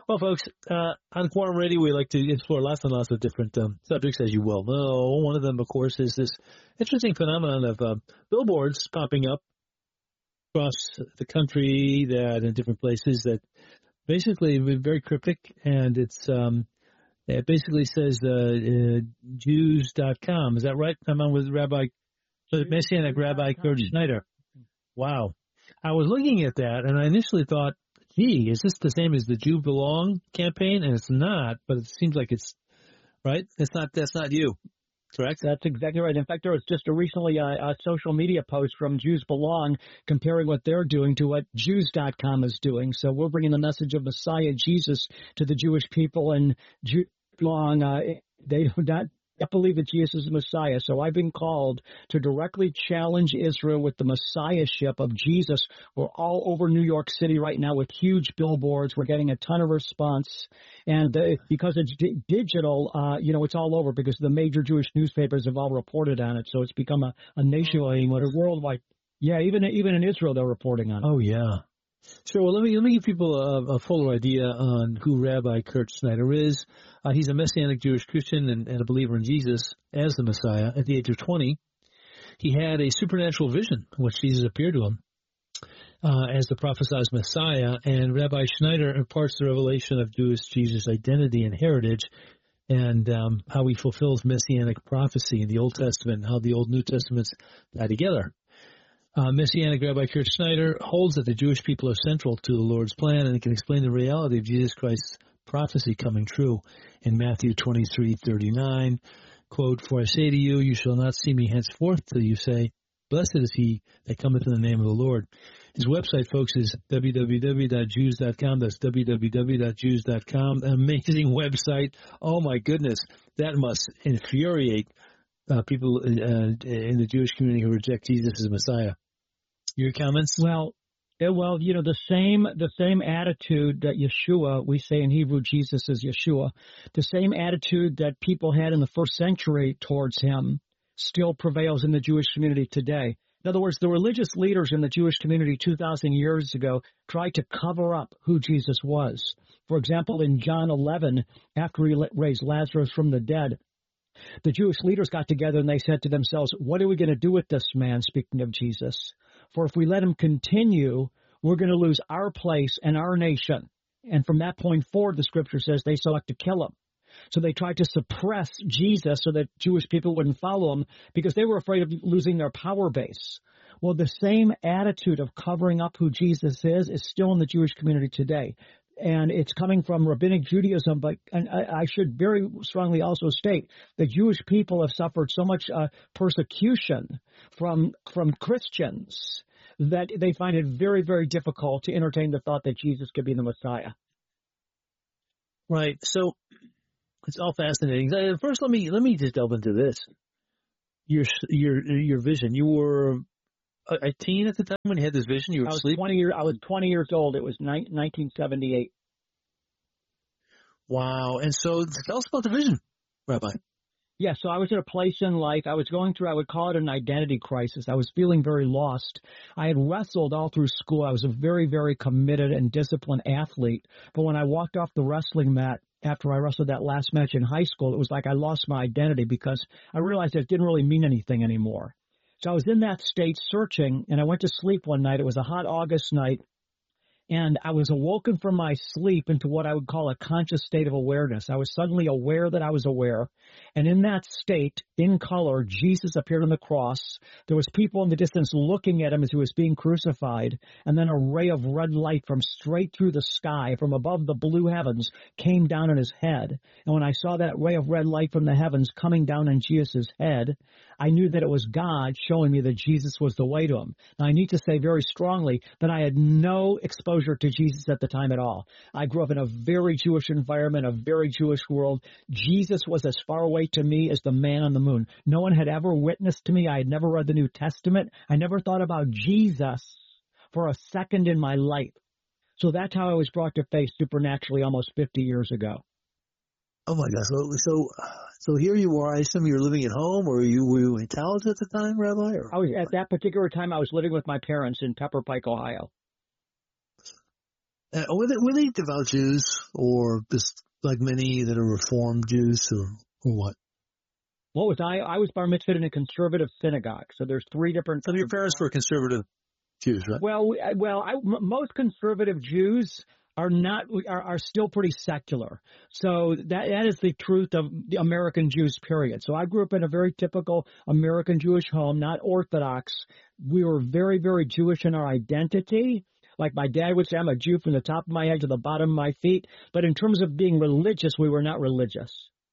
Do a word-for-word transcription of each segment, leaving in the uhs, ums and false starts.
Well, folks, uh, on Quorum Radio, we like to explore lots and lots of different um, subjects, as you well know. One of them, of course, is this interesting phenomenon of uh, billboards popping up across the country that in different places that basically are very cryptic, and it's um, it basically says uh, uh, Jews dot com. Is that right? I'm on with Rabbi, Messianic Rabbi Kurt Schneider. Wow. I was looking at that, and I initially thought, gee, is this the same as the Jew Belong campaign? And it's not, but it seems like it's, right? It's not, that's not you, correct? That's exactly right. In fact, there was just a recently a, a social media post from Jews Belong comparing what they're doing to what Jews dot com is doing. So we're bringing the message of Messiah Jesus to the Jewish people, and Jews Belong, uh, they do not believe that Jesus is the Messiah. So I've been called to directly challenge Israel with the Messiahship of Jesus. We're all over New York City right now with huge billboards. We're getting a ton of response. And uh, because it's d- digital, uh, you know, it's all over because the major Jewish newspapers have all reported on it. So it's become a, a nationwide, worldwide. Yeah, even even in Israel, they're reporting on it. Oh, yeah. Sure. Well, let me let me give people a, a fuller idea on who Rabbi Kurt Schneider is. Uh, he's a Messianic Jewish Christian and, and a believer in Jesus as the Messiah. At the age of twenty, he had a supernatural vision in which Jesus appeared to him uh, as the prophesied Messiah. And Rabbi Schneider imparts the revelation of Jewish Jesus' identity and heritage, and um, how he fulfills Messianic prophecy in the Old Testament, and how the Old New Testaments tie together. Uh, Messianic Rabbi Kurt Schneider holds that the Jewish people are central to the Lord's plan, and it can explain the reality of Jesus Christ's prophecy coming true in Matthew twenty-three thirty-nine. Quote, "For I say to you, you shall not see me henceforth till you say, blessed is he that cometh in the name of the Lord." His website, folks, is w w w dot jews dot com. That's w w w dot jews dot com. Amazing website. Oh, my goodness. That must infuriate uh, people uh, in the Jewish community who reject Jesus as Messiah. Your comments? Well, yeah, well, you know, the same the same attitude that Yeshua, we say in Hebrew, Jesus is Yeshua, the same attitude that people had in the first century towards him still prevails in the Jewish community today. In other words, the religious leaders in the Jewish community two thousand years ago tried to cover up who Jesus was. For example, in John eleven, after he raised Lazarus from the dead, the Jewish leaders got together and they said to themselves, what are we going to do with this man, speaking of Jesus? For if we let him continue, we're going to lose our place and our nation. And from that point forward, the scripture says they sought to kill him. So they tried to suppress Jesus so that Jewish people wouldn't follow him because they were afraid of losing their power base. Well, the same attitude of covering up who Jesus is is still in the Jewish community today. And it's coming from Rabbinic Judaism, but and I, I should very strongly also state that Jewish people have suffered so much uh, persecution from from Christians that they find it very, very difficult to entertain the thought that Jesus could be the Messiah. Right. So it's all fascinating. First, let me let me just delve into this. Your your your vision. You were a teen at the time when you had this vision. You were I was asleep. twenty years. I was twenty years old. It was nineteen seventy-eight. Wow. And so tell us about the vision, Rabbi. Yeah, so I was at a place in life. I was going through, I would call it an identity crisis. I was feeling very lost. I had wrestled all through school. I was a very, very committed and disciplined athlete. But when I walked off the wrestling mat after I wrestled that last match in high school, it was like I lost my identity because I realized it didn't really mean anything anymore. So I was in that state searching, and I went to sleep one night. It was a hot August night, and I was awoken from my sleep into what I would call a conscious state of awareness. I was suddenly aware that I was aware, and in that state, in color, Jesus appeared on the cross. There was people in the distance looking at him as he was being crucified, and then a ray of red light from straight through the sky, from above the blue heavens, came down on his head. And when I saw that ray of red light from the heavens coming down on Jesus' head, I knew that it was God showing me that Jesus was the way to him. Now, I need to say very strongly that I had no exposure to Jesus at the time at all. I grew up in a very Jewish environment, a very Jewish world. Jesus was as far away to me as the man on the moon. No one had ever witnessed to me. I had never read the New Testament. I never thought about Jesus for a second in my life. So that's how I was brought to faith supernaturally almost fifty years ago. Oh my God! So, so, so here you are. I assume you were living at home, or you were you in college at the time, Rabbi? Or? I was at that particular time. I was living with my parents in Pepper Pike, Ohio. Uh, were they were they devout Jews, or just like many that are Reformed Jews, or or what? What was I? I was bar mitzvahed in a conservative synagogue. So there's three different. So your parents were conservative Jews, right? Well, we- well, I, m- most conservative Jews are not are, are still pretty secular. So that that is the truth of the American Jews, period. So I grew up in a very typical American Jewish home, not Orthodox. We were very, very Jewish in our identity. Like my dad would say, I'm a Jew from the top of my head to the bottom of my feet. But in terms of being religious, we were not religious.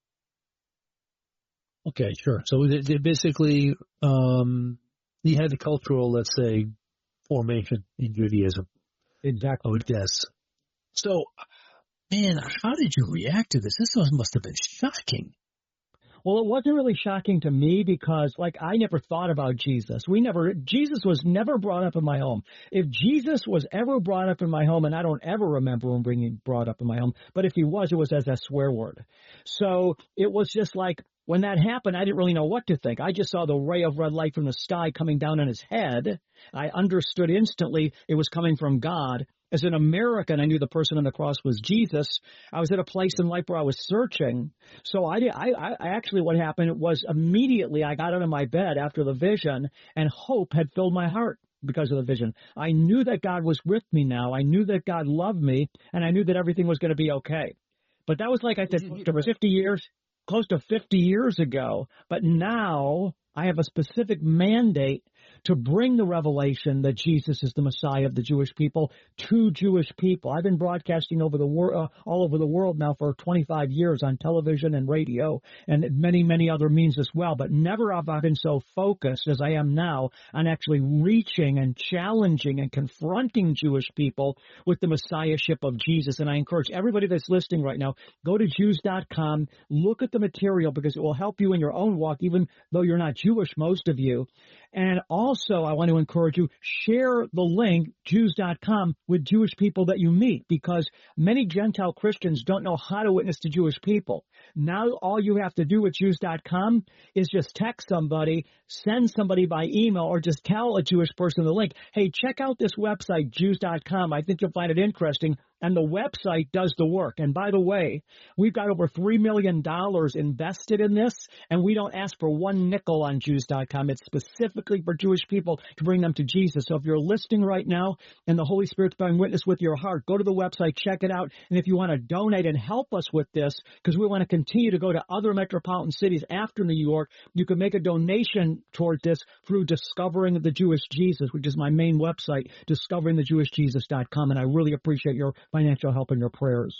Okay, sure. So they, they basically, um, you had the cultural, let's say, formation in Judaism. Exactly. I would guess. So, man, how did you react to this? This must have been shocking. Well, it wasn't really shocking to me because, like, I never thought about Jesus. We never, Jesus was never brought up in my home. If Jesus was ever brought up in my home, and I don't ever remember him being brought up in my home, but if he was, it was as a swear word. So it was just like, when that happened, I didn't really know what to think. I just saw the ray of red light from the sky coming down on his head. I understood instantly it was coming from God. As an American, I knew the person on the cross was Jesus. I was at a place in life where I was searching. So I, did, I, I actually what happened was immediately I got out of my bed after the vision, and hope had filled my heart because of the vision. I knew that God was with me now. I knew that God loved me, and I knew that everything was going to be okay. But that was, like I said, it was fifty years. Close to fifty years ago, but now I have a specific mandate to bring the revelation that Jesus is the Messiah of the Jewish people to Jewish people. I've been broadcasting over the wor- uh, all over the world now for twenty-five years on television and radio and many, many other means as well, but never have I been so focused as I am now on actually reaching and challenging and confronting Jewish people with the Messiahship of Jesus. And I encourage everybody that's listening right now, go to Jews dot com, look at the material because it will help you in your own walk, even though you're not Jewish, most of you. And also, I want to encourage you, share the link, Jews dot com, with Jewish people that you meet, because many Gentile Christians don't know how to witness to Jewish people. Now, all you have to do with Jews dot com is just text somebody, send somebody by email, or just tell a Jewish person the link. Hey, check out this website, Jews dot com. I think you'll find it interesting. And the website does the work. And by the way, we've got over three million dollars invested in this, and we don't ask for one nickel on Jews dot com. It's specifically for Jewish people to bring them to Jesus. So if you're listening right now and the Holy Spirit's bearing witness with your heart, go to the website, check it out. And if you want to donate and help us with this, because we want to continue to go to other metropolitan cities after New York, you can make a donation toward this through Discovering the Jewish Jesus, which is my main website, discovering the jewish jesus dot com. And I really appreciate your financial help and your prayers.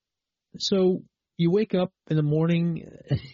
So you wake up in the morning,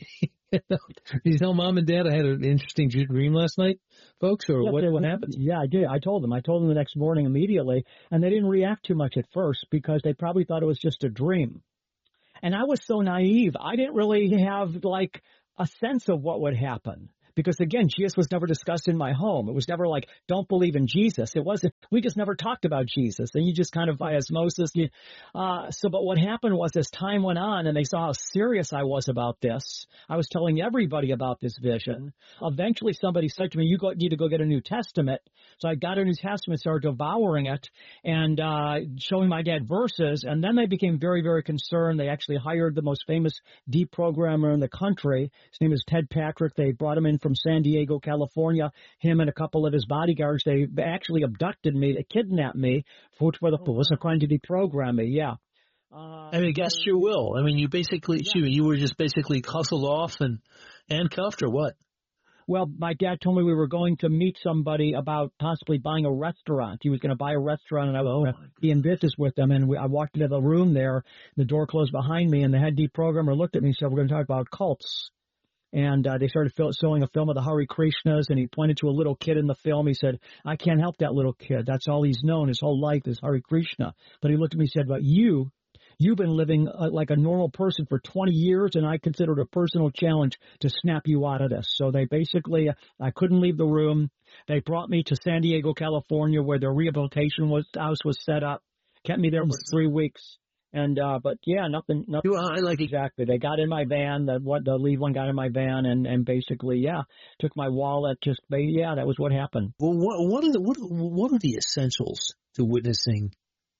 you tell mom and dad I had an interesting dream last night, folks, or yeah, what? What happened? Yeah, I did. I told them. I told them the next morning immediately, and they didn't react too much at first because they probably thought it was just a dream. And I was so naive. I didn't really have like a sense of what would happen. Because, again, Jesus was never discussed in my home. It was never like, don't believe in Jesus. It wasn't. We just never talked about Jesus. And you just kind of by osmosis. You, uh, so, but what happened was as time went on and they saw how serious I was about this, I was telling everybody about this vision. Eventually somebody said to me, you go, need to go get a New Testament. So I got a New Testament, started devouring it and uh, showing my dad verses. And then they became very, very concerned. They actually hired the most famous deprogrammer in the country. His name is Ted Patrick. They brought him in from San Diego, California, him and a couple of his bodyguards. They actually abducted me, they kidnapped me, for, for the oh, was trying to deprogram me, yeah. Uh, I mean, against your will. I mean, you basically, yeah. you were just basically hustled off and handcuffed or what? Well, my dad told me we were going to meet somebody about possibly buying a restaurant. He was going to buy a restaurant, and I was going to be in business with them. And we, I walked into the room there, the door closed behind me, and the head deprogrammer looked at me and said, we're going to talk about cults. And uh, they started fil- showing a film of the Hare Krishnas, and he pointed to a little kid in the film. He said, I can't help that little kid. That's all he's known his whole life is Hare Krishna. But he looked at me and said, but you, you've been living uh, like a normal person for twenty years, and I consider it a personal challenge to snap you out of this. So they basically, uh, I couldn't leave the room. They brought me to San Diego, California, where their rehabilitation was, house was set up, kept me there for three weeks. And, uh, but yeah, nothing, nothing. Well, I like exactly. They got in my van, the, what, the lead one got in my van and, and basically, yeah, took my wallet, just, yeah, that was what happened. Well, what, what are the, what, what are the essentials to witnessing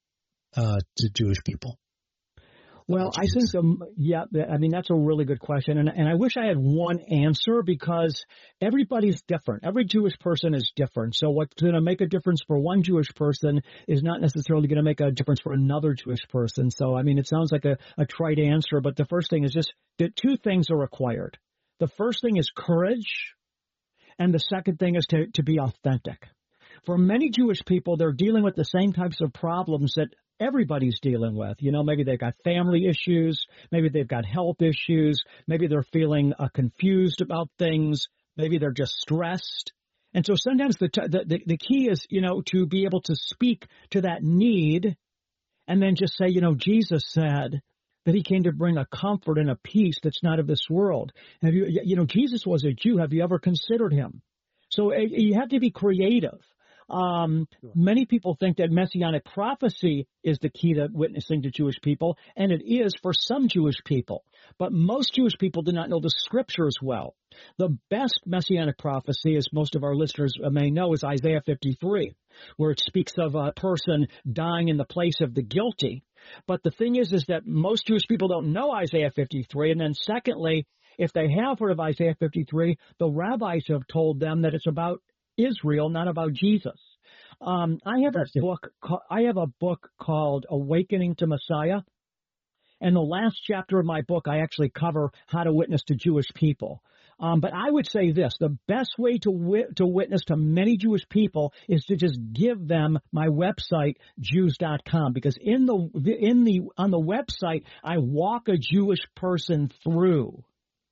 uh, to Jewish people? Well, I think, um, yeah, I mean, that's a really good question. And, and I wish I had one answer because everybody's different. Every Jewish person is different. So what's going to make a difference for one Jewish person is not necessarily going to make a difference for another Jewish person. So, I mean, it sounds like a, a trite answer, but the first thing is just that two things are required. The first thing is courage, and the second thing is to, to be authentic. For many Jewish people, they're dealing with the same types of problems that everybody's dealing with. You know, maybe they've got family issues, maybe they've got health issues, maybe they're feeling uh, confused about things, maybe they're just stressed. And so sometimes the, t- the, the the key is, you know, to be able to speak to that need and then just say, you know, Jesus said that he came to bring a comfort and a peace that's not of this world. Have you, you know, Jesus was a Jew. Have you ever considered him? So uh, you have to be creative. Um, many people think that messianic prophecy is the key to witnessing to Jewish people, and it is for some Jewish people. But most Jewish people do not know the scriptures well. The best messianic prophecy, as most of our listeners may know, is Isaiah fifty-three, where it speaks of a person dying in the place of the guilty. But the thing is, is that most Jewish people don't know Isaiah fifty-three. And then secondly, if they have heard of Isaiah fifty-three, the rabbis have told them that it's about Israel, not about Jesus. Um, I have a book. I have a book called Awakening to Messiah, and the last chapter of my book, I actually cover how to witness to Jewish people. Um, but I would say this: the best way to wit- to witness to many Jewish people is to just give them my website, Jews dot com, because in the in the on the website, I walk a Jewish person through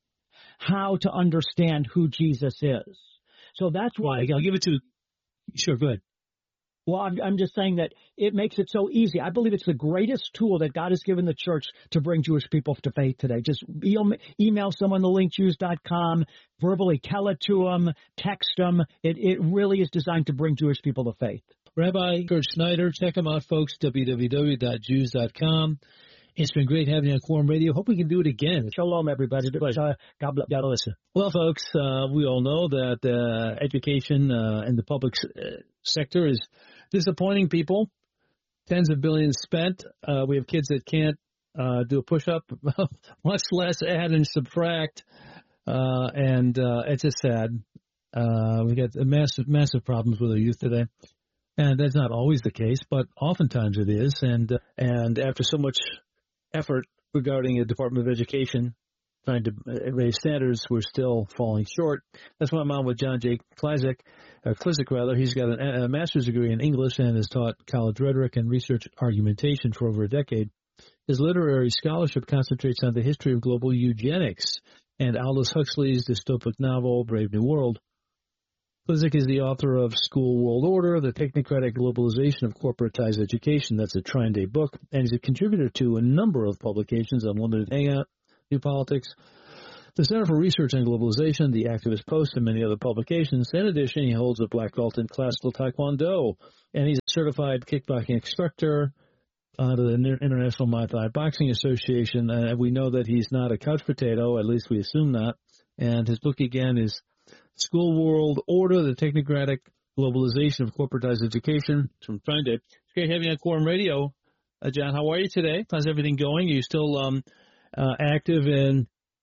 how to understand who Jesus is. So that's why I'll give it to. Sure, go ahead. Well, I'm, I'm just saying that it makes it so easy. I believe it's the greatest tool that God has given the church to bring Jewish people to faith today. Just email, email someone the link, Jews dot com, verbally tell it to them, text them. It, it really is designed to bring Jewish people to faith. Rabbi Kurt Schneider, check him out, folks, w w w dot jews dot com. It's been great having you on Quorum Radio. Hope we can do it again. Shalom, everybody. God bless you. Well, folks, uh, we all know that uh, education uh, in the public uh, sector is disappointing people. Tens of billions spent. Uh, we have kids that can't uh, do a push-up, much less add and subtract. Uh, and uh, it's just sad. Uh, we got massive, massive problems with our youth today. And that's not always the case, but oftentimes it is. And uh, and after so much effort regarding the Department of Education trying to raise standards, we're still falling short. That's why I'm on with John J. Klizak, or Klizak rather. He's got a, a master's degree in English and has taught college rhetoric and research argumentation for over a decade. His literary scholarship concentrates on the history of global eugenics and Aldous Huxley's dystopic novel, Brave New World. Klizak is the author of School World Order, The Technocratic Globalization of Corporatized Education. That's a Trine-Day book. And he's a contributor to a number of publications, Unlimited Hangout, New Politics, the Center for Research on Globalization, the Activist Post, and many other publications. In addition, he holds a black belt in classical Taekwondo, and he's a certified kickboxing instructor under the International Muay Thai Boxing Association. And we know that he's not a couch potato, at least we assume not. And his book, again, is School World Order, The Technocratic Globalization of Corporatized Education. It's from Trine-Day. It's great having you on Quorum Radio. Uh, John, how are you today? How's everything going? Are you still um, uh, active in,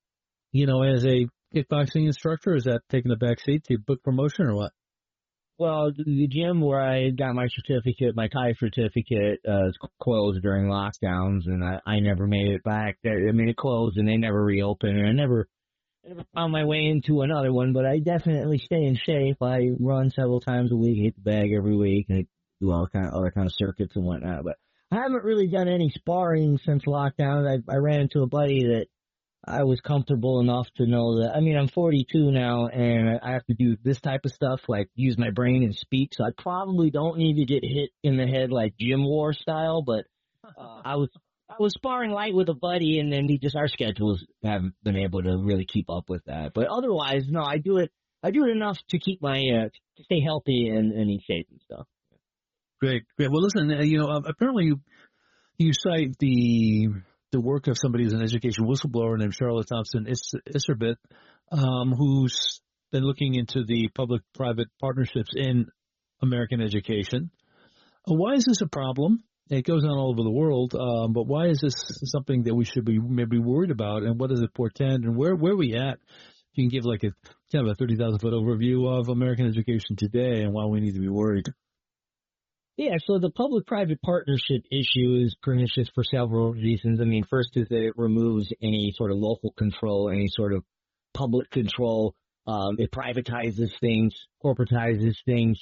you know, as a kickboxing instructor? Is that taking a back seat to book promotion or what? Well, the gym where I got my certificate, my Thai certificate, uh, is closed during lockdowns, and I, I never made it back. I mean, it closed, and they never reopened, and I never... I never found my way into another one, but I definitely stay in shape. I run several times a week, hit the bag every week, and I do all kind of other kind of circuits and whatnot. But I haven't really done any sparring since lockdown. I, I ran into a buddy that I was comfortable enough to know that. I mean, I'm forty-two now, and I have to do this type of stuff, like use my brain and speak. So I probably don't need to get hit in the head like gym war style. But uh, I was. I was sparring light with a buddy, and then he just our schedules haven't been able to really keep up with that. But otherwise, no, I do it. I do it enough to keep my uh, to stay healthy and, and in shape and stuff. Great, great. Well, listen, uh, you know, uh, apparently you you cite the the work of somebody who's an education whistleblower named Charlotte Thompson Isserbit, um, who's been looking into the public-private partnerships in American education. Uh, why is this a problem? It goes on all over the world, um, but why is this something that we should be maybe worried about, and what does it portend, and where where are we at? You can give like a kind of a thirty thousand foot overview of American education today and why we need to be worried. Yeah, so the public-private partnership issue is pernicious for several reasons. I mean, first is that it removes any sort of local control, any sort of public control. Um, it privatizes things, corporatizes things.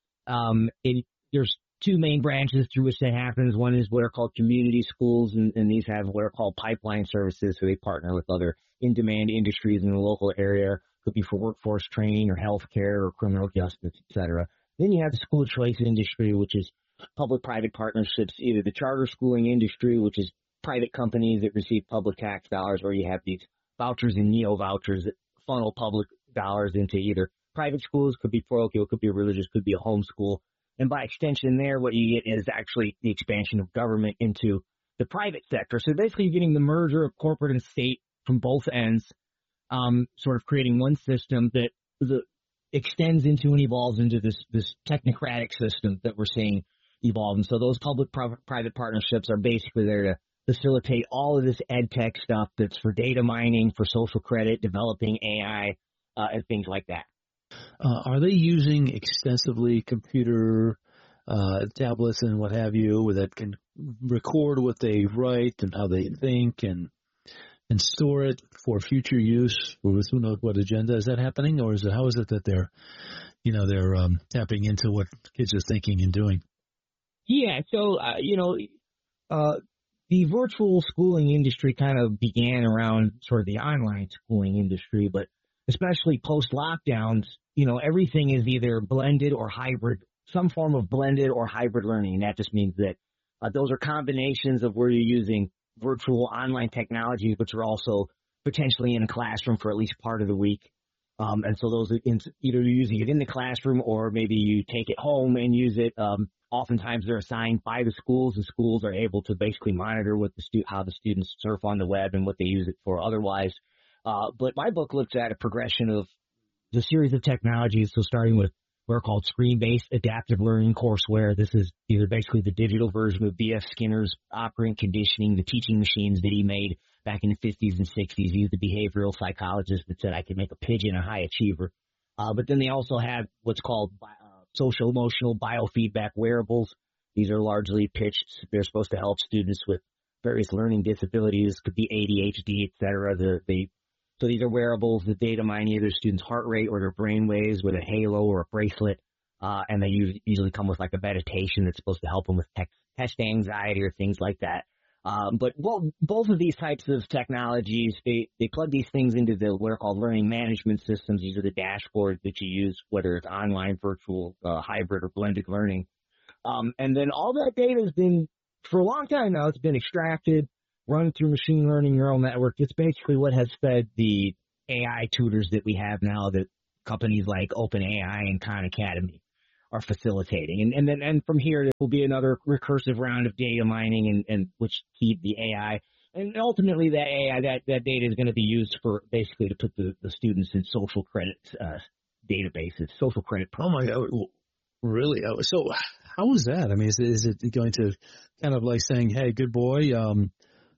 Um, it, there's two main branches through which that happens. One is what are called community schools, and, and these have what are called pipeline services, so they partner with other in-demand industries in the local area. Could be for workforce training or healthcare or criminal justice, et cetera. Then you have the school choice industry, which is public-private partnerships, either the charter schooling industry, which is private companies that receive public tax dollars, or you have these vouchers and neo-vouchers that funnel public dollars into either private schools, could be parochial, could be religious, could be a homeschool. And by extension there, what you get is actually the expansion of government into the private sector. So basically you're getting the merger of corporate and state from both ends, um, sort of creating one system that the extends into and evolves into this, this technocratic system that we're seeing evolve. And so those public-private partnerships are basically there to facilitate all of this ed tech stuff that's for data mining, for social credit, developing A I, uh, and things like that. Uh, are they using extensively computer uh, tablets and what have you that can record what they write and how they think and and store it for future use with who knows what agenda? Is that happening, or is it how is it that they're you know they're um, tapping into what kids are thinking and doing? Yeah, so uh, you know, uh, the virtual schooling industry kind of began around sort of the online schooling industry, but especially post-lockdowns, you know, everything is either blended or hybrid, some form of blended or hybrid learning. And that just means that uh, those are combinations of where you're using virtual online technologies, which are also potentially in a classroom for at least part of the week. Um, and so those are in, either you're using it in the classroom or maybe you take it home and use it. Um, oftentimes they're assigned by the schools. The schools are able to basically monitor what the stu- how the students surf on the web and what they use it for otherwise. Uh, but my book looks at a progression of the series of technologies. So starting with what are called screen-based adaptive learning courseware. This is either basically the digital version of B F Skinner's operant conditioning, the teaching machines that he made back in the fifties and sixties. He was the behavioral psychologist that said, I could make a pigeon a high achiever. Uh, but then they also have what's called uh, social emotional biofeedback wearables. These are largely pitched. They're supposed to help students with various learning disabilities, could be A D H D, et cetera. The, they So these are wearables that data mine either students' heart rate or their brain waves with a halo or a bracelet, uh, and they usually, usually come with like a meditation that's supposed to help them with tech, test anxiety or things like that. Um, but well, both of these types of technologies, they, they plug these things into the what are called learning management systems. These are the dashboards that you use, whether it's online, virtual, uh, hybrid, or blended learning. Um, and then all that data has been, for a long time now, it's been extracted, run through machine learning neural network. It's basically what has fed the A I tutors that we have now that companies like OpenAI and Khan Academy are facilitating. And, and then, and from here, there will be another recursive round of data mining and, and which feed the A I. And ultimately that A I, that, that data is going to be used for basically to put the, the students in social credit, uh, databases, social credit. Oh my God. Really? So how is that? I mean, is it, is it going to kind of like saying, hey, good boy, um,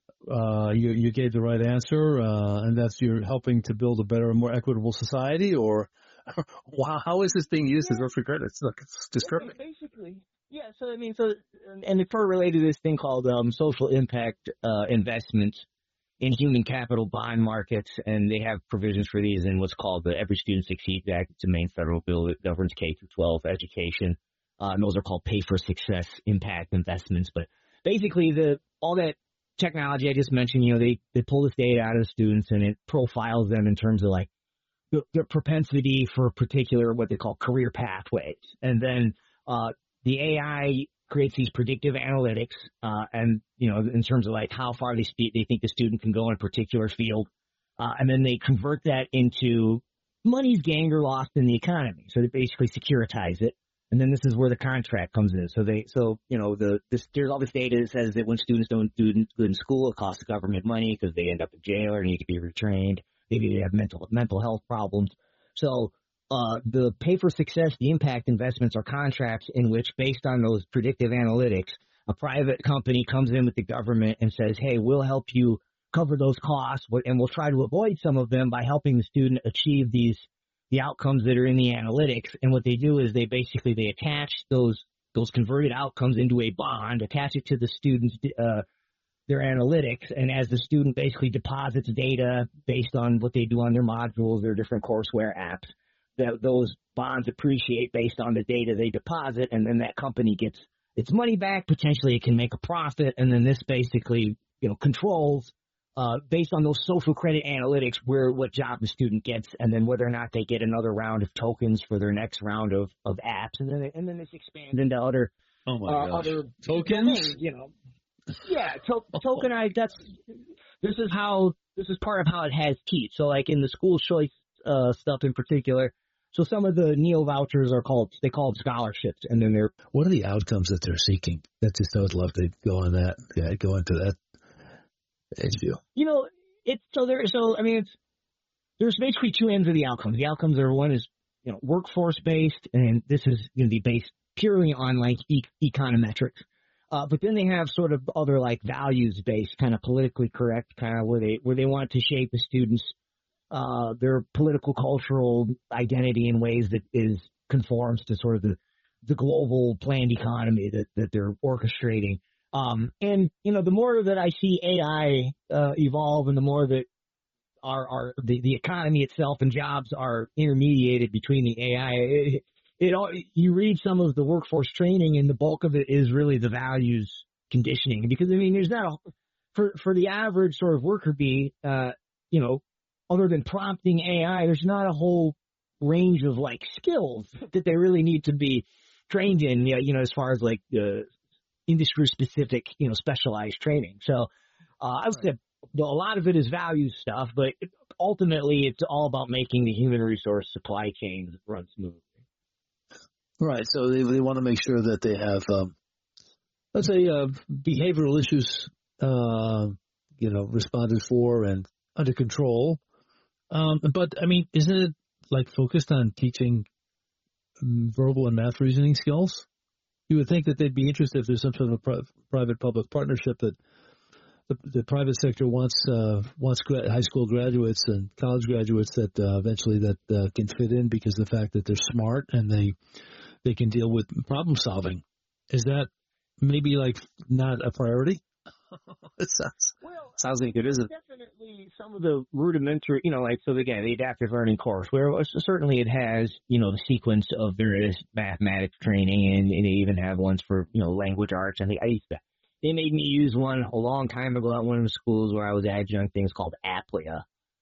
Uh, you, you gave the right answer, uh, and that's you're helping to build a better and more equitable society, or wow, how is this being used yeah. as virtual credit? It's, like, it's disturbing. Basically, yeah. So I mean, so and it's sort of related to this thing called um, social impact uh, investments in human capital bond markets, and they have provisions for these in what's called the Every Student Succeeds Act. It's a main federal bill that governs K through twelve education. Uh, and those are called pay for success impact investments. But basically, the all that technology I just mentioned, you know, they, they pull this data out of the students and it profiles them in terms of like the, their propensity for particular, what they call career pathways. And then, uh, the A I creates these predictive analytics, uh, and, you know, in terms of like how far they speak, they think the student can go in a particular field. Uh, and then they convert that into money's gained or lost in the economy. So they basically securitize it. And then this is where the contract comes in. So they, so, you know, the, this, there's all this data that says that when students don't do good in school, it costs the government money because they end up in jail or need to be retrained. Maybe they have mental, mental health problems. So, uh, the pay for success, the impact investments are contracts in which, based on those predictive analytics, a private company comes in with the government and says, hey, we'll help you cover those costs, and we'll try to avoid some of them by helping the student achieve these the outcomes that are in the analytics. And what they do is they basically they attach those those converted outcomes into a bond, attach it to the student's uh, their analytics, and as the student basically deposits data based on what they do on their modules, their different courseware apps, that those bonds appreciate based on the data they deposit, and then that company gets its money back. Potentially, it can make a profit, and then this basically you know controls. Uh, based on those social credit analytics, where what job the student gets, and then whether or not they get another round of tokens for their next round of, of apps, and then and then this expands into other oh my uh, gosh. other tokens. Domains, you know, yeah, to- tokenized. That's this is how this is part of how it has teeth. So, like in the school choice uh, stuff in particular, so some of the Neo vouchers are called they call them scholarships, and then they're what are the outcomes that they're seeking? That's just I would love to go on that. Yeah, go into that. View. You know, it's so there. So I mean, it's there's basically two ends of the outcomes. The outcomes are one is you know workforce based, and this is going to be based purely on like e- econometrics. Uh, but then they have sort of other like values based, kind of politically correct, kind of where they where they want to shape the students, uh, their political cultural identity in ways that is conforms to sort of the the global planned economy that that they're orchestrating. Um, and, you know, the more that I see A I, uh, evolve and the more that our, our, the, the economy itself and jobs are intermediated between the A I, it, it all, you read some of the workforce training and the bulk of it is really the values conditioning. Because, I mean, there's not a, for, for the average sort of worker bee, uh, you know, other than prompting A I, there's not a whole range of like skills that they really need to be trained in, you know, as far as like, uh, industry-specific, you know, specialized training. So uh, I would say a lot of it is value stuff, but ultimately it's all about making the human resource supply chains run smoothly. Right. So they they want to make sure that they have, um, let's say, uh, behavioral issues, uh, you know, responded for and under control. Um, but I mean, isn't it like focused on teaching verbal and math reasoning skills? You would think that they'd be interested if there's some sort of a pri- private-public partnership that the, the private sector wants uh, wants gra- high school graduates and college graduates that uh, eventually that uh, can fit in because of the fact that they're smart and they they can deal with problem solving. Is that maybe like not a priority? It sounds well, sounds like it isn't. Definitely some of the rudimentary, you know, like, so again, the adaptive learning course, where certainly it has, you know, the sequence of various mathematics training, and, and they even have ones for, you know, language arts. I think I used to, they made me use one a long time ago at one of the schools where I was adjunct, things called Aplia.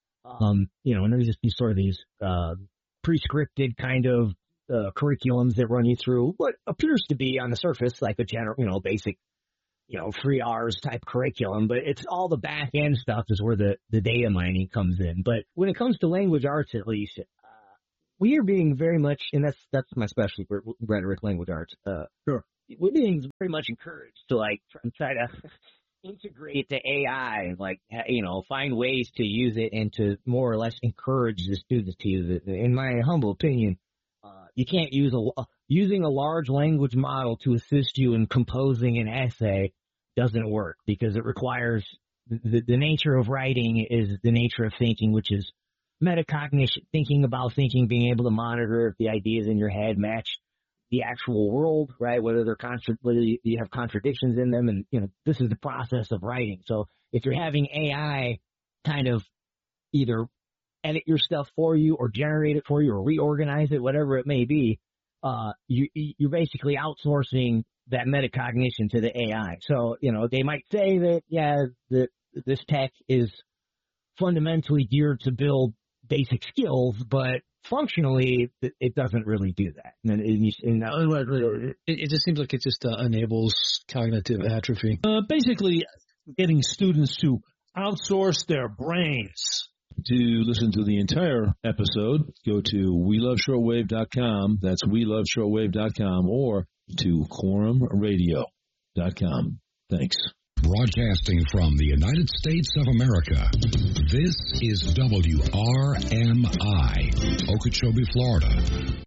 Um, you know, and there's just these sort of these, uh, pre-scripted kind of, uh, curriculums that run you through what appears to be on the surface like a general, you know, basic, you know, three R's type curriculum, but it's all the back end stuff is where the, the data mining comes in. But when it comes to language arts, at least, uh, we are being very much, and that's, that's my specialty, rhetoric, language arts. Uh, sure. We're being very much encouraged to like try to integrate the A I, like, you know, find ways to use it and to more or less encourage the students to use it. In my humble opinion, uh, you can't use a, using a large language model to assist you in composing an essay doesn't work because it requires the, the nature of writing is the nature of thinking, which is metacognition, thinking about thinking, being able to monitor if the ideas in your head match the actual world, right? Whether they're contra- whether you have contradictions in them, and you know this is the process of writing. So if you're having A I kind of either edit your stuff for you, or generate it for you, or reorganize it, whatever it may be, uh, you you're basically outsourcing that metacognition to the A I. So you know they might say that yeah, that this tech is fundamentally geared to build basic skills, but functionally, it doesn't really do that. And, and, and it, it just seems like it just uh, enables cognitive atrophy. Uh, basically, getting students to outsource their brains. To listen to the entire episode, go to we love shortwave dot com. That's we love shortwave dot com, or to quorum radio dot com. Thanks. Broadcasting from the United States of America, this is W R M I, Okeechobee, Florida.